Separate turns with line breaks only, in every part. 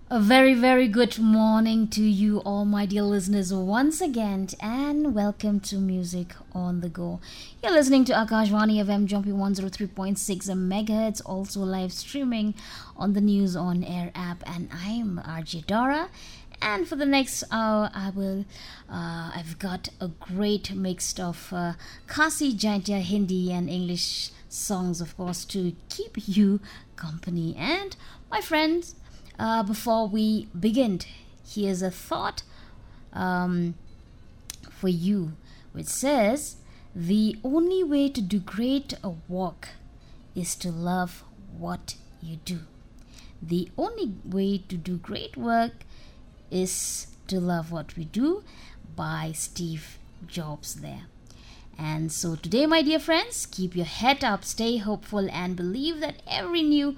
A very, very good morning to you, all my dear listeners, once again, and welcome to Music on the Go. You're listening to Akashvani FM Jumpy 103.6 MHz, also live streaming on the News on Air app, and I'm RJ Dora. And for the next hour, I've got a great mix of Khasi, Jaintia, Hindi, and English songs, of course, to keep you company. And my friends, before we begin, here's a thought for you, which says, the only way to do great work is to love what you do. The only way to do great work is to love what we do, by Steve Jobs there. And so today, my dear friends, keep your head up, stay hopeful, and believe that every new,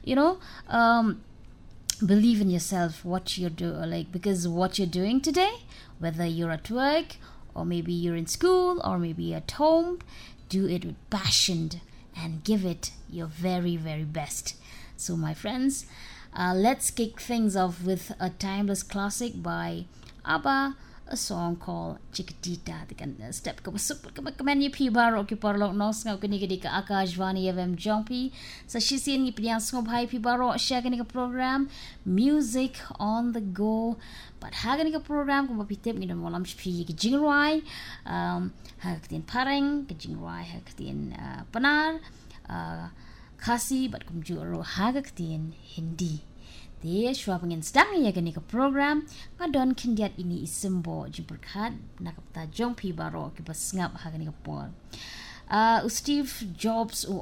believe in yourself, what you're doing, because what you're doing today, whether you're at work or maybe you're in school or maybe at home, do it with passion and give it your very, very best. So my friends, let's kick things off with a timeless classic by ABBA, a song called Chiquitita. Step kamanya pibaro kiparlok nos ngau kini ka Akashvani FM Jumpy. Sa shisin ni piang song bhai pibaro share kini ka program Music on the Go. But ha kini ka program kung mapitip ni molam shpi ki jingruai ha katin pareng ki jingruai ha katin panar khasi but kum juro ha katin Hindi. Dia swapangin sedang ya gani ke program ngadon kindiat ini isembo jumperkat nakapta jongpi baro ke basngap ha gani ke pol. Steve Jobs